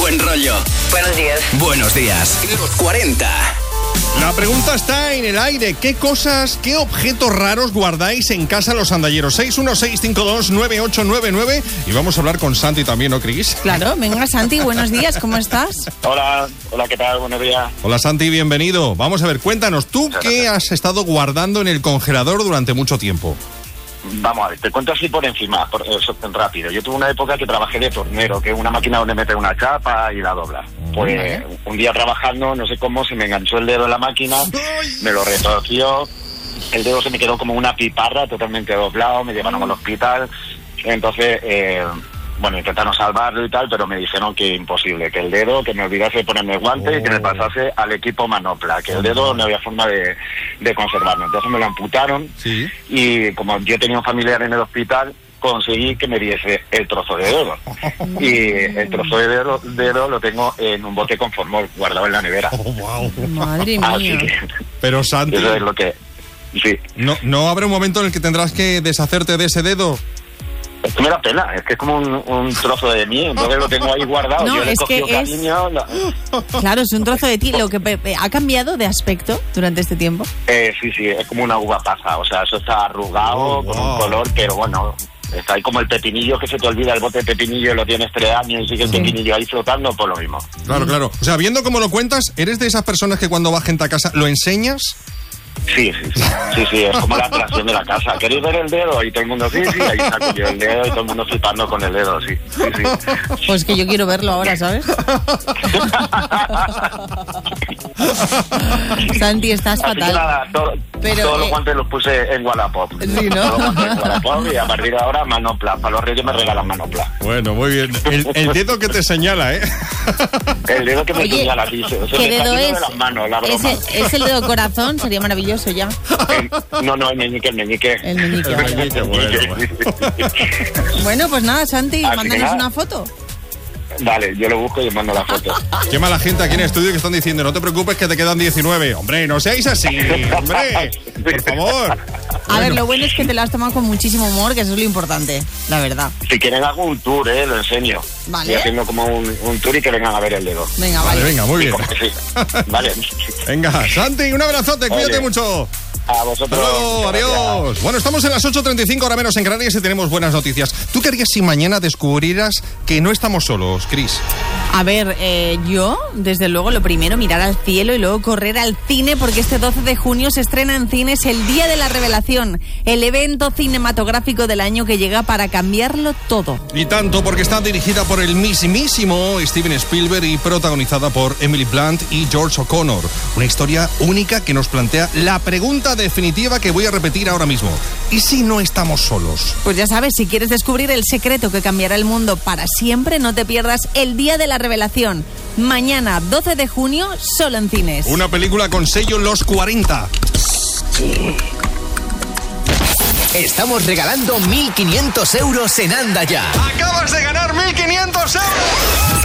buen rollo. Buenos días. Buenos días. Los 40. La pregunta está en el aire. ¿Qué cosas, qué objetos raros guardáis en casa los andalleros? 616529899. Y vamos a hablar con Santi también, ¿no, Cris? Claro, venga Santi, buenos días, ¿cómo estás? Hola, ¿qué tal? Buenos días. Hola Santi, bienvenido. Vamos a ver, cuéntanos, ¿tú qué has estado guardando en el congelador durante mucho tiempo? Vamos a ver, te cuento así por encima, rápido. Yo tuve una época que trabajé de tornero, que es una máquina donde metes una chapa y la doblas. Pues un día trabajando, no sé cómo, se me enganchó el dedo en la máquina, me lo retorció, el dedo se me quedó como una piparra totalmente doblado, me llevaron al hospital. Entonces, intentaron salvarlo y tal, pero me dijeron que imposible, que el dedo, que me olvidase de ponerme guante y que me pasase al equipo manopla, que el dedo no había forma de conservarlo. Entonces me lo amputaron y como yo tenía un familiar en el hospital, conseguí que me diese el trozo de dedo. Y el trozo de dedo lo tengo en un bote con formol, guardado en la nevera. Madre mía. Así que, pero Santi, eso es lo que... Sí. ¿No habrá un momento en el que tendrás que deshacerte de ese dedo? Es que me da pena, es que es como un trozo de mí, entonces lo tengo ahí guardado. No, yo le he es cogido que cariño. Claro, es un trozo de ti. Lo que ¿ha cambiado de aspecto durante este tiempo? Sí, es como una uva pasa, o sea, eso está arrugado, con un color, pero bueno, está ahí como el pepinillo, que se te olvida el bote de pepinillo, lo tienes 3 años y sigue el pepinillo ahí flotando, pues lo mismo. Claro. O sea, viendo cómo lo cuentas, ¿eres de esas personas que cuando va gente a casa lo enseñas? Sí, es como la atracción de la casa. ¿Queréis ver el dedo? Y todo el mundo, sí, ahí saco yo el dedo y todo el mundo flipando con el dedo, sí. Pues que yo quiero verlo ahora, ¿sabes? Santi, estás así fatal. Nada, pero, todos los guantes los puse en Wallapop. Sí, ¿no? Todos los guantes en Wallapop y a partir de ahora manopla. Para los reyes me regalan manopla. Bueno, muy bien. El dedo que te señala, ¿eh? El dedo que me señala, sí. ¿Qué dedo es? De las manos, la broma. ¿Es el dedo corazón? Sería maravilloso ya. No, el meñique. El meñique. Bueno. Bueno, pues nada, Santi, así mándanos una foto. Vale, yo lo busco y os mando la foto. Qué mala gente aquí en el estudio que están diciendo, no te preocupes que te quedan 19. Hombre, no seáis así, hombre. Por favor. A ver, lo bueno es que te lo has tomado con muchísimo humor, que eso es lo importante, la verdad. Si quieren hago un tour, lo enseño. Vale. Estoy haciendo como un tour y que vengan a ver el dedo. Venga, vale. Venga, muy bien. Sí. Vale. Venga, Santi, un abrazote, cuídate mucho. A vosotros. Hasta luego, adiós. Bueno, estamos en las 8:35, ahora menos en Canarias, y tenemos buenas noticias. ¿Tú qué harías si mañana descubrieras que no estamos solos, Cris? A ver, yo, desde luego, lo primero, mirar al cielo y luego correr al cine, porque este 12 de junio se estrena en cines El Día de la Revelación, el evento cinematográfico del año que llega para cambiarlo todo. Y tanto, porque está dirigida por el mismísimo Steven Spielberg y protagonizada por Emily Blunt y George O'Connor. Una historia única que nos plantea la pregunta definitiva que voy a repetir ahora mismo. ¿Y si no estamos solos? Pues ya sabes, si quieres descubrir el secreto que cambiará el mundo para siempre, no te pierdas El Día de la Revelación. Mañana, 12 de junio, solo en cines. Una película con sello Los 40. Estamos regalando 1.500 euros en Anda Ya. ¡Acabas de ganar 1.500 euros!